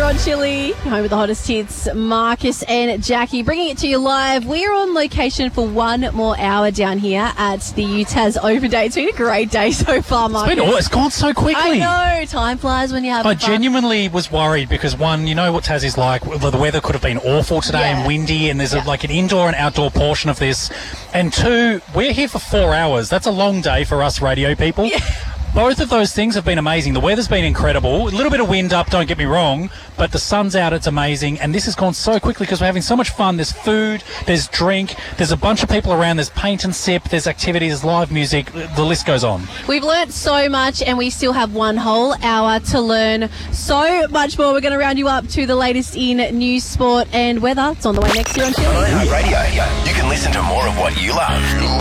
on Chili, home with the hottest hits, Marcus and Jackie, bringing it to you live. We're on location for one more hour down here at the UTAS Open Day. It's been a great day so far, Marcus. It's gone so quickly. I know, time flies when you have fun. I genuinely was worried because, one, you know what Tas is like. The weather could have been awful today and windy, and there's like an indoor and outdoor portion of this. And two, we're here for 4 hours. That's a long day for us radio people. Yeah. Both of those things have been amazing. The weather's been incredible. A little bit of wind up, don't get me wrong, but the sun's out, it's amazing. And this has gone so quickly because we're having so much fun. There's food, there's drink, there's a bunch of people around, there's paint and sip, there's activities, there's live music, the list goes on. We've learnt so much and we still have one whole hour to learn so much more. We're going to round you up to the latest in news, sport and weather. It's on the way next year on Chili. Radio. You can listen to more of what you love